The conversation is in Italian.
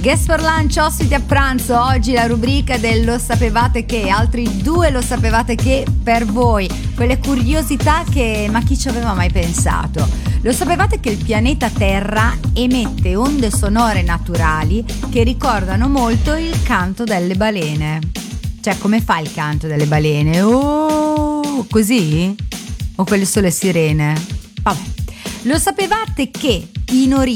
Guest for Lunch, ospiti a pranzo. Oggi la rubrica del Lo sapevate che, altri 2 lo sapevate che per voi, quelle curiosità che ma chi ci aveva mai pensato. Lo sapevate che il pianeta Terra emette onde sonore naturali che ricordano molto il canto delle balene? Cioè, come fa il canto delle balene? Oh, così? O quelle sono le sirene? Vabbè. Lo sapevate che in origine